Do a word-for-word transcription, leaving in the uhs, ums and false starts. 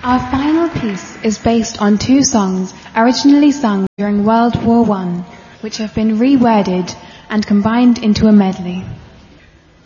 Our final piece is based on two songs originally sung during World War One, which have been reworded and combined into a medley.